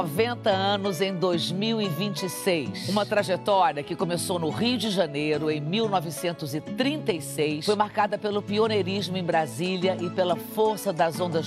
90 anos em 2026. Uma trajetória que começou no Rio de Janeiro em 1936, foi marcada pelo pioneirismo em Brasília e pela força das ondas